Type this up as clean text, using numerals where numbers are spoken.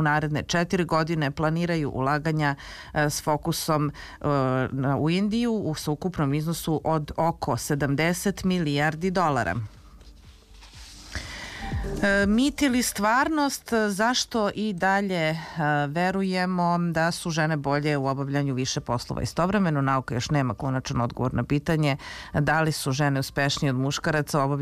naredne 4 godine planiraju ulaganja s fokusom u Indiju u ukupnom iznosu od oko 70 milijardi dolara. Mit ili stvarnost, zašto i dalje verujemo da su žene bolje u obavljanju više poslova istovremeno? Nauka još nema konačan odgovor na pitanje da li su žene uspešnije od muškaraca u obavljanju